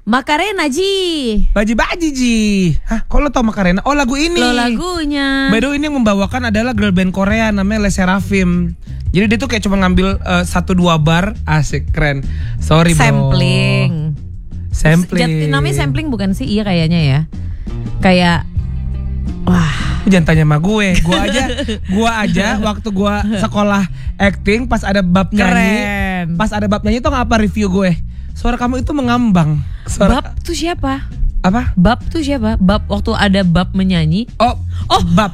Macarena Ji. Baji Ji. Hah, kok lo tau Macarena? Oh, lagu ini. Lo lagunya. By the way, ini yang membawakan adalah girl band Korea namanya Les Seraphim. Jadi dia tuh kayak cuma ngambil 1-2 bar, asik, keren. Sorry bro. Sampling. Namanya sampling bukan sih? Iya kayaknya ya. Kayak wah, jangan tanya sama gue aja waktu gue sekolah acting pas ada bab nyanyi. Pas ada bab nyanyi tuh ngapa review gue? Suara kamu itu mengambang. Bab tuh siapa? Apa? Bab tuh siapa? Bab waktu ada bab menyanyi. Oh, bab.